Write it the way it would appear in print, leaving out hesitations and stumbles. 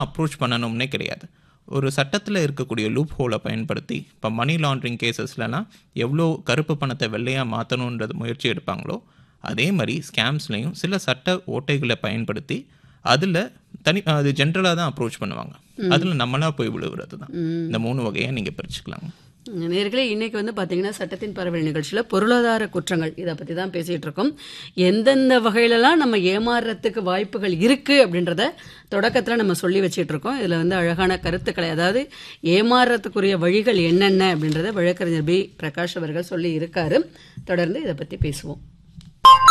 Approach பண்ணணும்னே கிடையாது. ஒரு சட்டத்தில் இருக்கக்கூடிய லூப் ஹோலை பயன்படுத்தி இப்போ மணி லாண்ட்ரிங் கேசஸ்லலாம் எவ்வளோ கருப்பு பணத்தை வெள்ளையாக மாற்றணுன்றது முயற்சி எடுப்பாங்களோ அதே மாதிரி ஸ்கேம்ஸ்லையும் சில சட்ட ஓட்டைகளை பயன்படுத்தி அதில் அது ஜென்ரலாக தான் அப்ரோச் பண்ணுவாங்க. அதில் நம்மளாக போய் விழுவுறது தான். இந்த 3 வகையாக நீங்கள் பிரிச்சுக்கலாங்க. நேர்களே, இன்னைக்கு பார்த்தீங்கன்னா சட்டத்தின் பரவல் நிகழ்ச்சியில் பொருளாதார குற்றங்கள் இதை பற்றி தான் பேசிகிட்டு இருக்கோம். எந்தெந்த வகையிலலாம் நம்ம ஏமாறுறதுக்கு வாய்ப்புகள் இருக்குது அப்படின்றத தொடக்கத்தில் நம்ம சொல்லி வச்சிட்டு இருக்கோம். இதில் அழகான கருத்துக்களை, அதாவது ஏமாறுறதுக்குரிய வழிகள் என்னென்ன அப்படின்றத வழக்கறிஞர் பி. பிரகாஷ் அவர்கள் சொல்லி இருக்காரு. தொடர்ந்து இதை பற்றி பேசுவோம்.